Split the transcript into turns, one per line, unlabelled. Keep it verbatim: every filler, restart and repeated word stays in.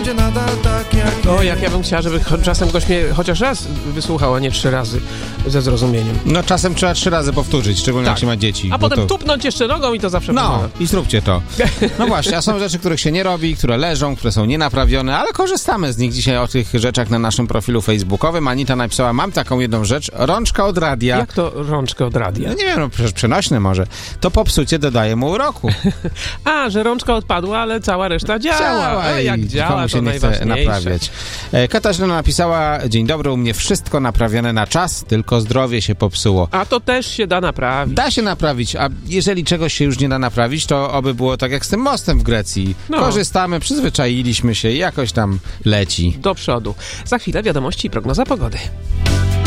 będzie nadal tak jak
No, jak ja bym chciała, żeby cho- czasem gość mnie chociaż raz wysłuchał, a nie trzy razy ze zrozumieniem.
No czasem trzeba trzy razy powtórzyć, szczególnie
Tak.
jak się ma dzieci.
A
bo
potem
to...
tupnąć jeszcze nogą i to zawsze
No,
pomaga.
i zróbcie to. No właśnie, a są rzeczy, których się nie robi, które leżą, które są nienaprawione, ale korzystamy z nich dzisiaj o tych rzeczach na naszym profilu facebookowym. Anita napisała, mam taką jedną rzecz, rączka od radia.
Jak to rączkę od radia?
No nie wiem, no przecież przenośne może. To popsucie dodaje mu uroku.
A, że rączka odpadła, ale cała reszta działa. A
i
jak działa,
nikomu się
to
nie chce
najważniejsze.
naprawiać. E, Katarzyna napisała, dzień dobry, u mnie wszystko naprawione na czas, tylko zdrowie się popsuło.
A to też się da naprawić.
Da się naprawić, a jeżeli czegoś się już nie da naprawić, to oby było tak jak z tym mostem w Grecji.
No.
Korzystamy, przyzwyczailiśmy się i jakoś tam leci.
Do przodu. Za chwilę wiadomości i prognoza pogody.